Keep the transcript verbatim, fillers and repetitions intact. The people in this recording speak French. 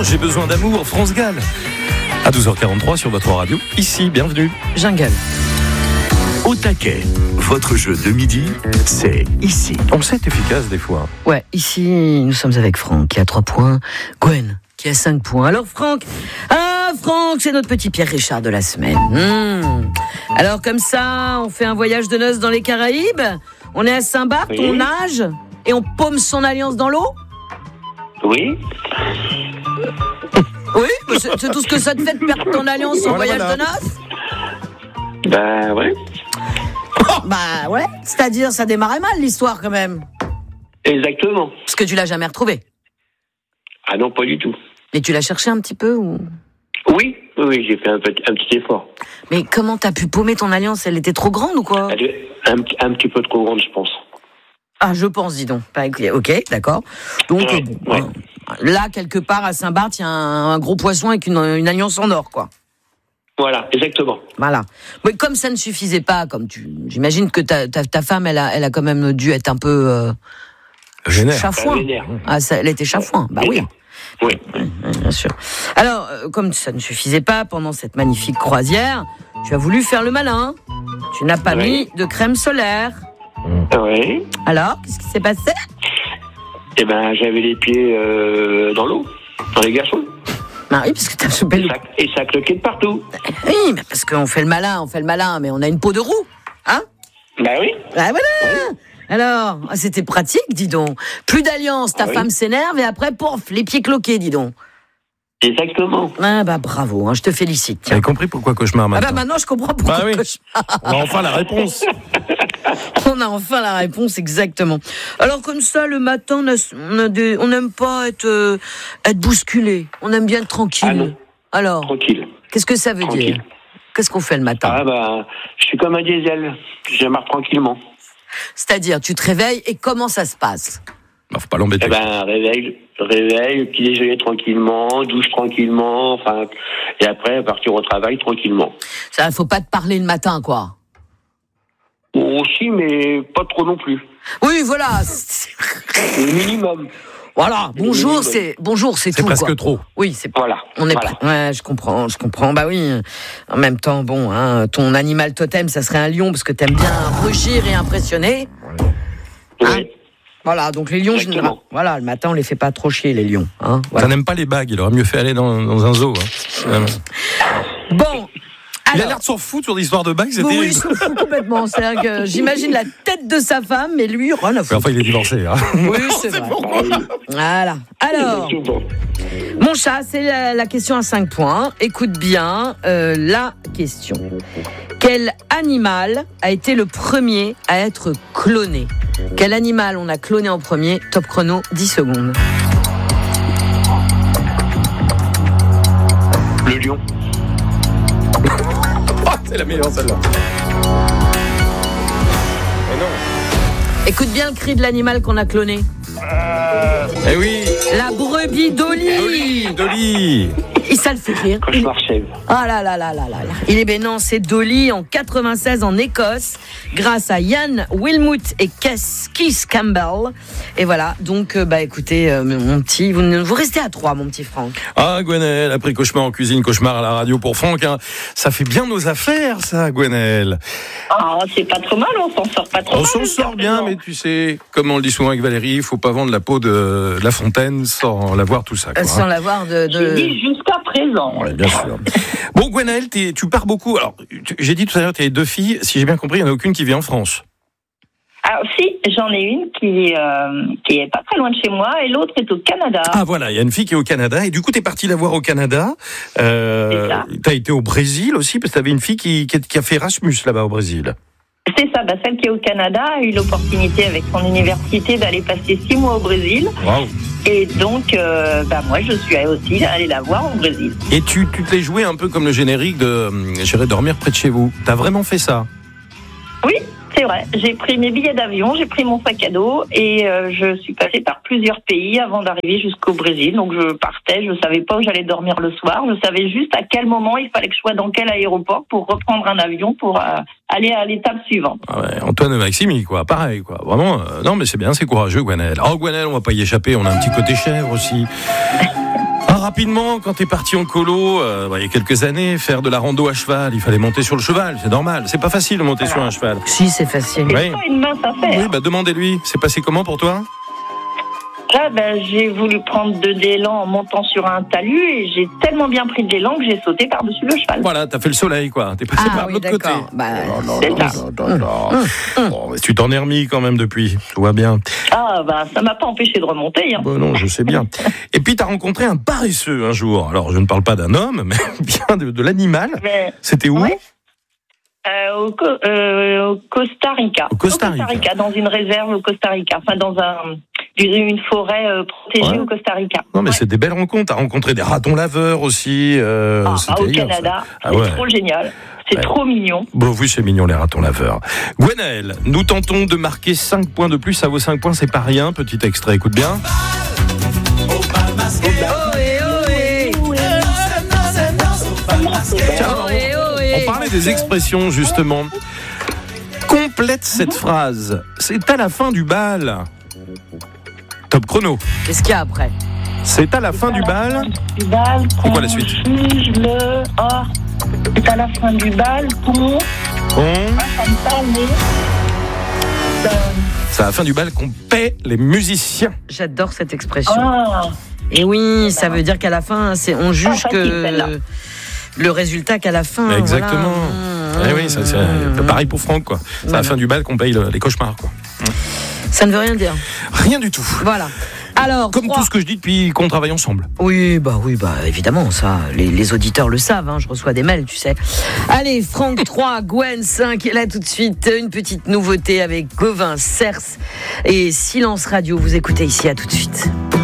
J'ai besoin d'amour, France Gall. À douze heures quarante-trois sur votre radio. Ici, bienvenue. Jungle. Au taquet, votre jeu de midi, c'est ici. On sait être efficace des fois. Ouais, ici, nous sommes avec Franck qui a trois points, Gwen qui a cinq points. Alors Franck, ah Franck, c'est notre petit Pierre Richard de la semaine. Mmh. Alors comme ça, on fait un voyage de noces dans les Caraïbes. On est à Saint-Barth, Oui. on nage et on paume son alliance dans l'eau. Oui. Oui, bah c'est, c'est tout ce que ça te fait de perdre ton alliance en Voilà, voyage voilà. de noces. Ben ouais. Bah ouais, c'est-à-dire ça démarrait mal l'histoire quand même. Exactement. Parce que tu l'as jamais retrouvée. Ah non, pas du tout. Mais tu l'as cherché un petit peu ou... Oui, oui, j'ai fait un petit, un petit effort. Mais comment t'as pu paumer ton alliance? Elle était trop grande ou quoi? Elle est Un, un petit peu trop grande, je pense. Ah, je pense, dis donc. Bah, ok, d'accord. Donc, Ouais, euh, bon, ouais. euh, là, quelque part, à Saint-Barth, il y a un, un gros poisson avec une, une alliance en or, quoi. Voilà, exactement. Voilà. Mais comme ça ne suffisait pas, comme tu, j'imagine que ta, ta, ta femme, elle a, elle a quand même dû être un peu euh, Vénère. chafouin. Euh, vénère. Ah, ça, elle était chafouin. Bah oui. Vénère. Oui. Oui, bien sûr. Alors, euh, comme ça ne suffisait pas pendant cette magnifique croisière, tu as voulu faire le malin. Tu n'as pas Oui. mis de crème solaire. Oui. Alors, qu'est-ce qui s'est passé? Eh ben, j'avais les pieds euh, dans l'eau, dans les glaçons. Bah oui, parce que t'as chopé Et le... ça, et ça cloquait de partout. Oui, mais parce qu'on fait le malin, on fait le malin, mais on a une peau de roue, hein? Ben oui. Ah voilà. Alors, ah, c'était pratique, dis donc. Plus d'alliance, ta Ah oui. femme s'énerve et après, pouf, les pieds cloqués, dis donc. Exactement. Ah bah bravo, hein, je te félicite. Tu tiens. as compris pourquoi cauchemar Ah maintenant? bah maintenant, je comprends pourquoi. Bah oui. cauchemar. On a enfin la réponse. On a enfin la réponse, exactement. Alors comme ça, le matin, on a- on a des- on n'aime pas être, euh, être bousculé. On aime bien être tranquille. Ah non. Alors, Tranquille. qu'est-ce que ça veut Tranquille. dire? Qu'est-ce qu'on fait le matin? Ah ben, je suis comme un diesel. Je démarre tranquillement. C'est-à-dire, tu te réveilles et comment ça se passe? Bah, faut pas l'embêter. Eh ben, réveil, réveil, petit déjeuner tranquillement, douche tranquillement, enfin, et après, partir au travail tranquillement. Ça, faut pas te parler le matin, quoi. Aussi, mais pas trop non plus. Oui, voilà. Le minimum. Voilà. Bonjour, minimum. c'est bonjour, c'est, C'est tout. presque quoi. trop. Oui, c'est. Voilà. On est. Voilà. Ouais, je comprends, je comprends. Bah oui. En même temps, bon, hein, ton animal totem, ça serait un lion parce que t'aimes bien rugir et impressionner. Oui. Hein? Voilà. Donc les lions, Exactement. général- voilà, le matin, on les fait pas trop chier, les lions. Hein, Ça voilà. n'aime pas les bagues. Il aurait mieux fait aller dans, dans un zoo. Hein. Bon. Il a Alors, l'air de s'en foutre sur l'histoire de bagues, c'est oui, terrible. il s'en fout complètement. C'est-à-dire que j'imagine la tête de sa femme, mais lui, rien à Mais foutre. enfin, il est divorcé. Hein. Oui, c'est vrai. Voilà. Alors, Exactement. mon chat, c'est la, la question à cinq points. Écoute bien euh, la question. Quel animal a été le premier à être cloné? Quel animal on a cloné en premier? Top chrono, dix secondes. Le lion. Oh, c'est la meilleure celle-là. Mais non. Écoute bien le cri de l'animal qu'on a cloné. Eh oui. La brebis Dolly. Dolly, Dolly. Et ça le fait rire. Il- Cauchemar chèvre. Ah là là là là là là. Il est ben non, c'est Dolly en quatre-vingt-seize en Écosse, grâce à Ian Wilmut et Keith Keith Campbell. Et voilà, donc euh, bah écoutez, euh, mon petit, vous, vous restez à trois, mon petit Franck. Ah, Gwenelle, après cauchemar en cuisine, cauchemar à la radio pour Franck. Hein. Ça fait bien nos affaires, ça, Gwenelle. Ah, c'est pas trop mal, on s'en sort pas trop On mal. s'en sort bien, mais tu sais, comme on le dit souvent avec Valérie, il faut pas vendre la peau de La Fontaine sans l'avoir tout ça. Quoi, Euh, sans hein. l'avoir de. J'ai de... dit jusqu'à présent. Ouais, bien sûr. Bon, Gwenelle, t'es- tu pars beaucoup. Alors, tu- j'ai dit tout à l'heure, tu as deux filles. Si j'ai bien compris, il n'y en a aucune qui vit en France. Alors si, j'en ai une qui, euh, qui est pas très loin de chez moi et l'autre est au Canada. Ah voilà, il y a une fille qui est au Canada. Et du coup, tu es parti la voir au Canada. Euh, C'est ça. tu as été au Brésil aussi, parce que tu avais une fille qui, qui, qui a fait Erasmus là-bas au Brésil. C'est ça, bah, celle qui est au Canada a eu l'opportunité avec son université d'aller passer six mois au Brésil. Waouh. Et donc, euh, bah, moi, je suis aussi allée la voir au Brésil. Et tu, tu te l'es joué un peu comme le générique de euh, J'irai dormir près de chez vous. T'as vraiment fait ça? Oui, c'est vrai. J'ai pris mes billets d'avion, j'ai pris mon sac à dos et euh, je suis passée par plusieurs pays avant d'arriver jusqu'au Brésil. Donc je partais, je savais pas où j'allais dormir le soir. Je savais juste à quel moment il fallait que je sois dans quel aéroport pour reprendre un avion pour euh, aller à l'étape suivante. Ah ouais, Antoine Maximi, quoi, pareil, quoi. Vraiment, euh, non, mais c'est bien, c'est courageux, Gwenelle. Oh, Gwenelle, on va pas y échapper, on a un petit côté chèvre aussi. Ah, Alors rapidement, quand t'es parti en colo, euh, bah, il y a quelques années, faire de la rando à cheval, il fallait monter sur le cheval, c'est normal. C'est pas facile de monter sur un cheval. Si, c'est facile. C'est Oui. pas une mince affaire. Oui, bah demandez-lui. C'est passé comment pour toi? Là, ben, j'ai voulu prendre de l'élan en montant sur un talus et j'ai tellement bien pris de l'élan que j'ai sauté par-dessus le cheval. Voilà, t'as fait le soleil, quoi. T'es passé Ah par oui, l'autre côté. d'accord. Bah, C'est ça. Bon, mais tu t'en es remis quand même depuis. Tout va bien. Ah, ben, ça m'a pas empêché de remonter. Hein. Bon, non, je sais bien. Et puis, t'as rencontré un paresseux un jour. Alors, je ne parle pas d'un homme, mais bien de, de l'animal. Mais, C'était où? ouais. Euh, au, Co- euh, au Costa Rica. Au Costa Rica. Dans une réserve au Costa Rica. Enfin, dans un, une forêt euh, protégée Ouais. au Costa Rica. Non, mais Ouais. c'est des belles rencontres. T'as rencontré des ratons laveurs aussi. Euh, Ah, c'était au hier, Canada. ça. Ah C'est ouais. trop génial. C'est Ouais. trop mignon. Bon, oui, c'est mignon, les ratons laveurs. Gwenaëlle, nous tentons de marquer cinq points de plus. À vos cinq points, c'est pas rien. Petit extrait, écoute bien. ohé, ohé. Tiens, Ohé, ohé. on parlait des expressions, justement. Complète cette phrase. C'est à la fin du bal. Top chrono. Qu'est-ce qu'il y a après? C'est à la fin du bal. Du bal, C'est quoi la suite? juge le. Oh, c'est à la fin du bal qu'on. On... Ça me parle, mais. C'est à la fin du bal qu'on paie les musiciens. J'adore cette expression. Ah, Et oui, ça veut dire qu'à la fin, c'est on juge Ah, facile, que celle-là. le résultat qu'à la fin. Exactement. Voilà. Eh oui, ça, c'est pareil pour Franck, quoi. C'est à la Voilà. fin du bal qu'on paye le- les cauchemars, quoi. Ça ne veut rien dire. Rien du tout. Voilà. Alors, Comme trois. tout ce que je dis depuis qu'on travaille ensemble. Oui, bah oui, bah évidemment, ça, les, les auditeurs le savent, hein, je reçois des mails, tu sais. Allez, Franck trois, Gwen cinq, et là tout de suite, une petite nouveauté avec Gauvin, Cers et Silence Radio. Vous écoutez ici, à tout de suite.